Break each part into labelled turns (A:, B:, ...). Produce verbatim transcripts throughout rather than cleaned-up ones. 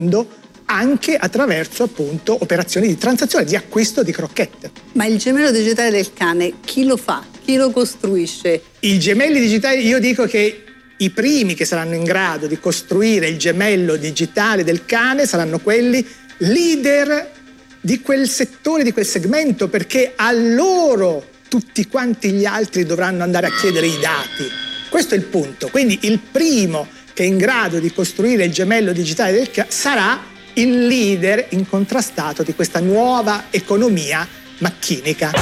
A: anche attraverso appunto operazioni di transazione, di acquisto di crocchette.
B: Ma il gemello digitale del cane chi lo fa? Chi lo costruisce?
A: I gemelli digitali, io dico che i primi che saranno in grado di costruire il gemello digitale del cane saranno quelli leader di quel settore, di quel segmento, perché a loro tutti quanti gli altri dovranno andare a chiedere i dati. Questo è il punto. Quindi il primo che è in grado di costruire il gemello digitale del cane sarà il leader incontrastato di questa nuova economia macchinica.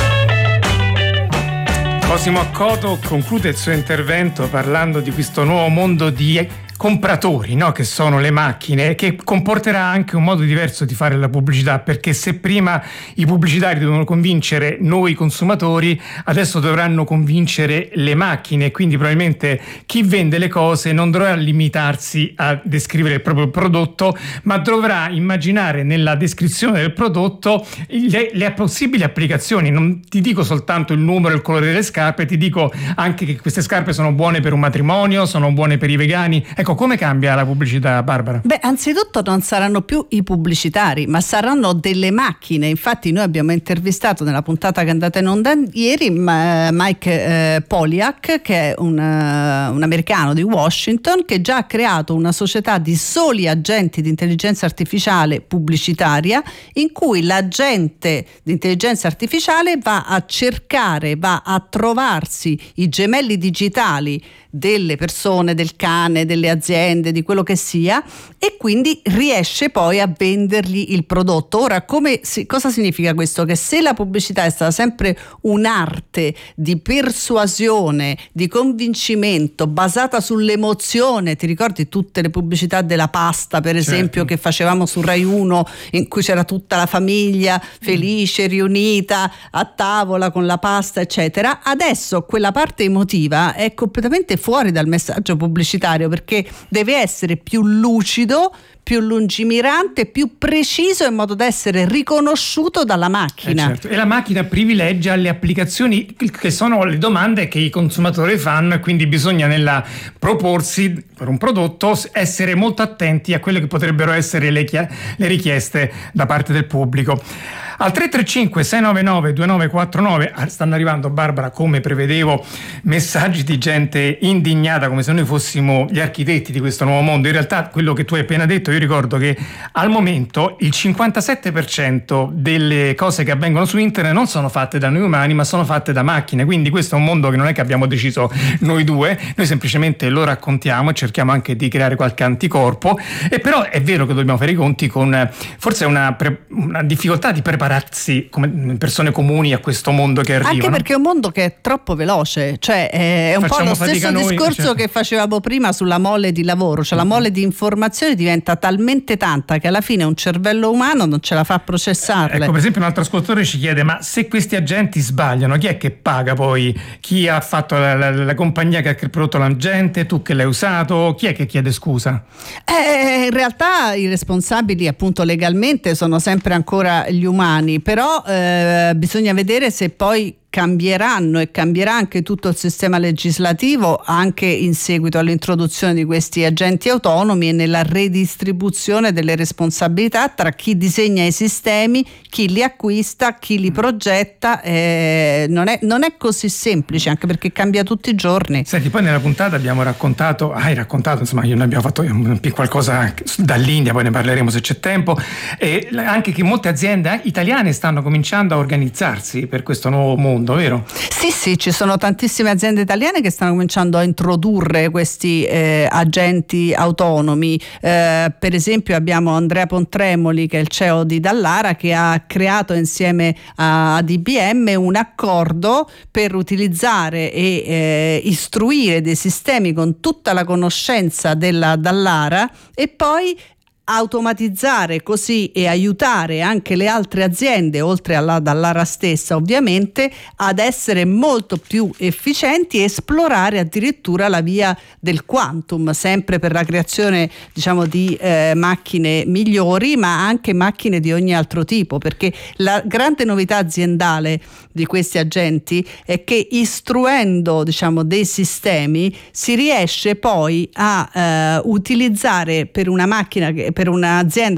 C: Cosimo Accoto conclude il suo intervento parlando di questo nuovo mondo di compratori, no? Che sono le macchine, che comporterà anche un modo diverso di fare la pubblicità, perché se prima i pubblicitari dovevano convincere noi consumatori, adesso dovranno convincere le macchine, quindi probabilmente chi vende le cose non dovrà limitarsi a descrivere il proprio prodotto, ma dovrà immaginare nella descrizione del prodotto le, le possibili applicazioni. Non ti dico soltanto il numero e il colore delle scarpe, ti dico anche che queste scarpe sono buone per un matrimonio, sono buone per i vegani. Ecco, come cambia la pubblicità, Barbara?
B: Beh, anzitutto non saranno più i pubblicitari, ma saranno delle macchine. Infatti noi abbiamo intervistato nella puntata che è andata in onda ieri Mike eh, Poliak, che è un, uh, un americano di Washington, che già ha creato una società di soli agenti di intelligenza artificiale pubblicitaria, in cui l'agente di intelligenza artificiale va a cercare, va a trovarsi i gemelli digitali delle persone, del cane, delle aziende, di quello che sia, e quindi riesce poi a vendergli il prodotto. Ora, come si, cosa significa questo? Che se la pubblicità è stata sempre un'arte di persuasione, di convincimento, basata sull'emozione, ti ricordi tutte le pubblicità della pasta, per esempio, certo, che facevamo su Rai uno, in cui c'era tutta la famiglia felice, riunita a tavola con la pasta, eccetera. Adesso quella parte emotiva è completamente fuori dal messaggio pubblicitario, perché deve essere più lucido, più lungimirante, più preciso, in modo da essere riconosciuto dalla macchina.
C: Eh certo. E la macchina privilegia le applicazioni che sono le domande che i consumatori fanno, e quindi bisogna, nella proporsi per un prodotto, essere molto attenti a quelle che potrebbero essere le, chia- le richieste da parte del pubblico. Al tre tre cinque sei nove nove due nove quattro nove stanno arrivando, Barbara, come prevedevo, messaggi di gente indignata, come se noi fossimo gli architetti di questo nuovo mondo. In realtà quello che tu hai appena detto, io ricordo che al momento il cinquantasette per cento delle cose che avvengono su internet non sono fatte da noi umani, ma sono fatte da macchine. Quindi questo è un mondo che non è che abbiamo deciso noi due, noi semplicemente lo raccontiamo e cerchiamo anche di creare qualche anticorpo. E però è vero che dobbiamo fare i conti con forse una, pre- una difficoltà di preparare come persone comuni a questo mondo che arriva.
B: Anche perché è un mondo che è troppo veloce, cioè è un Facciamo po' lo stesso noi, discorso certo, che facevamo prima sulla mole di lavoro, cioè la mole di informazioni diventa talmente tanta che alla fine un cervello umano non ce la fa a processarle.
C: Ecco, per esempio un altro ascoltatore ci chiede: ma se questi agenti sbagliano, chi è che paga poi? Chi ha fatto la, la, la compagnia che ha prodotto l'agente, tu che l'hai usato, chi è che chiede scusa?
B: Eh, in realtà i responsabili appunto legalmente sono sempre ancora gli umani, però eh, bisogna vedere se poi cambieranno, e cambierà anche tutto il sistema legislativo anche in seguito all'introduzione di questi agenti autonomi e nella redistribuzione delle responsabilità tra chi disegna i sistemi, chi li acquista, chi li progetta. Eh, non è, non è così semplice, anche perché cambia tutti i giorni.
C: Senti, poi nella puntata abbiamo raccontato, hai raccontato, insomma, io ne abbiamo fatto qualcosa dall'India, poi ne parleremo se c'è tempo, e anche che molte aziende italiane stanno cominciando a organizzarsi per questo nuovo mondo, vero?
B: Sì, sì, ci sono tantissime aziende italiane che stanno cominciando a introdurre questi eh, agenti autonomi. Eh, per esempio abbiamo Andrea Pontremoli, che è il C E O di Dallara, che ha creato insieme ad I B M un accordo per utilizzare e eh, istruire dei sistemi con tutta la conoscenza della Dallara, e poi automatizzare così e aiutare anche le altre aziende, oltre alla Dallara stessa ovviamente, ad essere molto più efficienti e esplorare addirittura la via del quantum, sempre per la creazione, diciamo, di eh, macchine migliori, ma anche macchine di ogni altro tipo, perché la grande novità aziendale di questi agenti è che istruendo, diciamo, dei sistemi si riesce poi a eh, utilizzare per una macchina che per un'azienda